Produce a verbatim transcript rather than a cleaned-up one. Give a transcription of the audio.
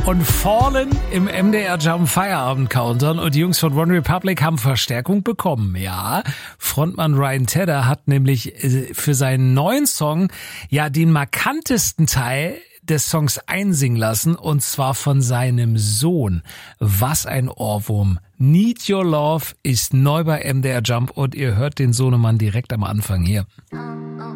Und Fallen im M D R Jump Feierabend Countdown und die Jungs von One Republic haben Verstärkung bekommen. Ja, Frontmann Ryan Tedder hat nämlich für seinen neuen Song ja den markantesten Teil des Songs einsingen lassen, und zwar von seinem Sohn. Was ein Ohrwurm. Need Your Love ist neu bei M D R Jump und ihr hört den Sohnemann direkt am Anfang hier.